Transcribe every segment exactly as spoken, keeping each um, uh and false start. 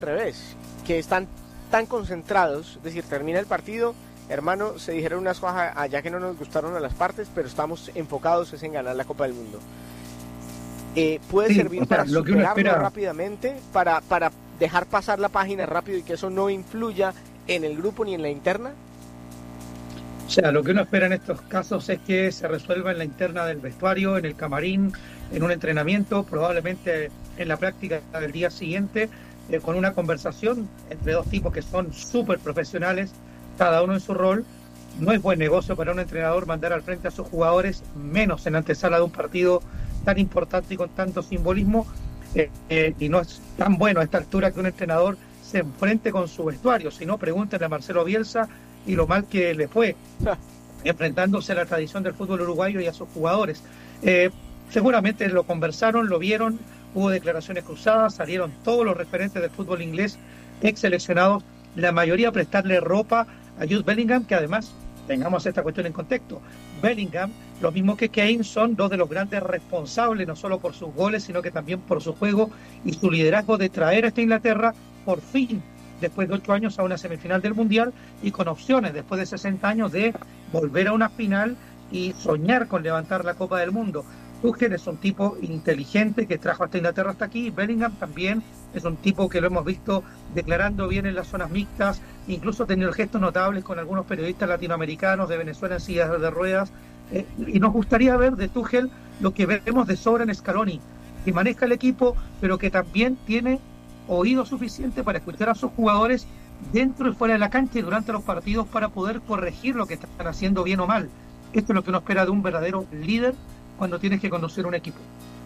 revés, que están tan concentrados, es decir, termina el partido, hermano, se dijeron unas cosas allá que no nos gustaron a las partes, pero estamos enfocados es en ganar la Copa del Mundo. Eh, puede sí, servir o sea, para lo que uno superarlo espera... rápidamente, para, para dejar pasar la página rápido y que eso no influya en el grupo ni en la interna. O sea, lo que uno espera en estos casos es que se resuelva en la interna del vestuario, en el camarín, en un entrenamiento, probablemente en la práctica del día siguiente, eh, con una conversación entre dos tipos que son súper profesionales, cada uno en su rol. No es buen negocio para un entrenador mandar al frente a sus jugadores, menos en antesala de un partido tan importante y con tanto simbolismo, eh, eh, y no es tan bueno a esta altura que un entrenador se enfrente con su vestuario. Si no, pregúntenle a Marcelo Bielsa y lo mal que le fue enfrentándose a la tradición del fútbol uruguayo y a sus jugadores. Eh, seguramente lo conversaron, lo vieron, hubo declaraciones cruzadas, salieron todos los referentes del fútbol inglés, ex seleccionados, la mayoría a prestarle ropa a Jude Bellingham, que además, tengamos esta cuestión en contexto, Bellingham, lo mismo que Kane, son dos de los grandes responsables, no solo por sus goles, sino que también por su juego y su liderazgo de traer a esta Inglaterra, por fin, después de ocho años, a una semifinal del Mundial y con opciones, después de sesenta años, de volver a una final y soñar con levantar la Copa del Mundo. Tuchel es un tipo inteligente que trajo a esta Inglaterra hasta aquí. Bellingham también es un tipo que lo hemos visto declarando bien en las zonas mixtas, incluso ha tenido gestos notables con algunos periodistas latinoamericanos de Venezuela en sillas de ruedas. Eh, y nos gustaría ver de Tuchel lo que vemos de sobra en Scaloni, que maneja el equipo, pero que también tiene oído suficiente para escuchar a sus jugadores dentro y fuera de la cancha y durante los partidos para poder corregir lo que están haciendo bien o mal. Esto es lo que uno espera de un verdadero líder cuando tienes que conducir un equipo.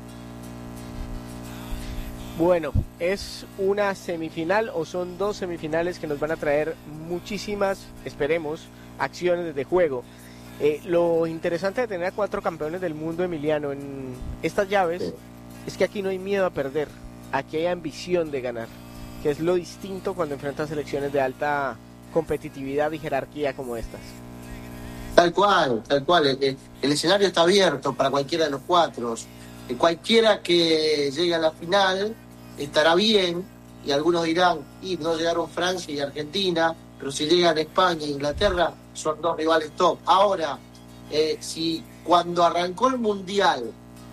Bueno, es una semifinal o son dos semifinales que nos van a traer muchísimas, esperemos, acciones de juego. Eh, lo interesante de tener a cuatro campeones del mundo, Emiliano, en estas llaves, sí, es que aquí no hay miedo a perder, aquí hay ambición de ganar, que es lo distinto cuando enfrentas selecciones de alta competitividad y jerarquía como estas. Tal cual, tal cual, el, el escenario está abierto para cualquiera de los cuatro. Cualquiera que llegue a la final estará bien, y algunos dirán, y no llegaron Francia y Argentina, pero si llegan España e Inglaterra, son dos rivales top. Ahora, eh, si cuando arrancó el Mundial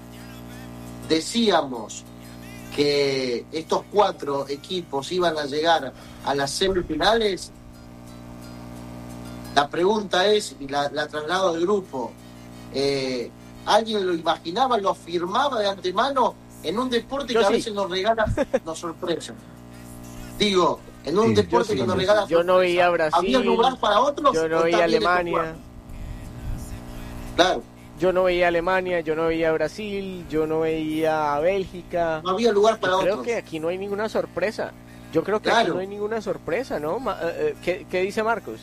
decíamos que estos cuatro equipos iban a llegar a las semifinales, la pregunta es, y la, la traslado al grupo, eh, ¿alguien lo imaginaba, lo afirmaba de antemano en un deporte yo que sí. a veces nos regala nos sorpresa? Digo, en un sí, deporte sí, que nos regala yo no veía Brasil, ¿había lugar para otros? Yo no veía Alemania. Claro. Yo no veía Alemania, yo no veía Brasil, yo no veía Bélgica. No había lugar para yo otros. Creo que aquí no hay ninguna sorpresa. Yo creo que claro. aquí no hay ninguna sorpresa, ¿no? ¿Qué, qué dice Marcos?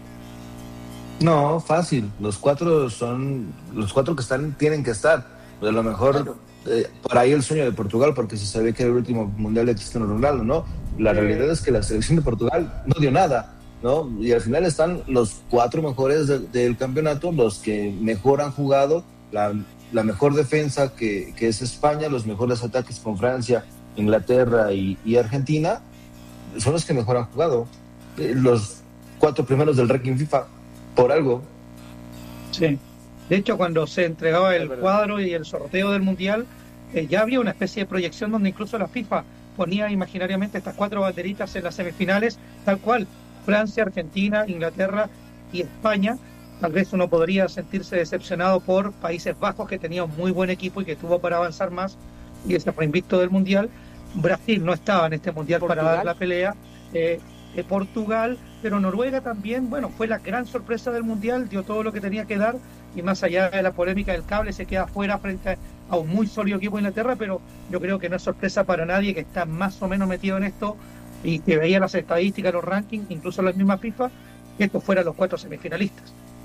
No, fácil. Los cuatro son los cuatro que están tienen que estar. A lo mejor claro. eh, por ahí el sueño de Portugal, porque se sabía que era el último mundial de Cristiano Ronaldo, ¿no? La sí. realidad es que la selección de Portugal no dio nada, ¿no? Y al final están los cuatro mejores de, del campeonato, los que mejor han jugado, la, la mejor defensa que, que es España, los mejores ataques con Francia, Inglaterra y, y Argentina, son los que mejor han jugado. Eh, los cuatro primeros del ranking FIFA. Por algo. Sí. De hecho, cuando se entregaba el cuadro y el sorteo del Mundial, eh, ya había una especie de proyección donde incluso la FIFA ponía imaginariamente estas cuatro banderitas en las semifinales, tal cual, Francia, Argentina, Inglaterra y España. Tal vez uno podría sentirse decepcionado por Países Bajos, que tenía un muy buen equipo y que tuvo para avanzar más, y ese fue invicto del Mundial. Brasil no estaba en este Mundial ¿Portugal? Para dar la pelea. Eh, eh, Portugal, pero Noruega también, bueno, fue la gran sorpresa del Mundial, dio todo lo que tenía que dar, y más allá de la polémica del cable, se queda fuera frente a un muy sólido equipo de Inglaterra, pero yo creo que no es sorpresa para nadie que está más o menos metido en esto y que veía las estadísticas, los rankings, incluso la misma FIFA, que estos fueran los cuatro semifinalistas.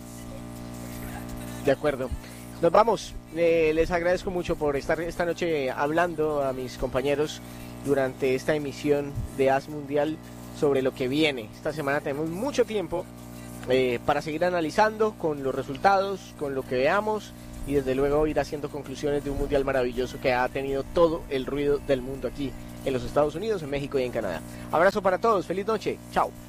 De acuerdo. Nos vamos. Eh, les agradezco mucho por estar esta noche hablando a mis compañeros durante esta emisión de As Mundial sobre lo que viene. Esta semana tenemos mucho tiempo eh, para seguir analizando con los resultados, con lo que veamos y desde luego ir haciendo conclusiones de un mundial maravilloso que ha tenido todo el ruido del mundo aquí en los Estados Unidos, en México y en Canadá. Abrazo para todos, feliz noche, chao.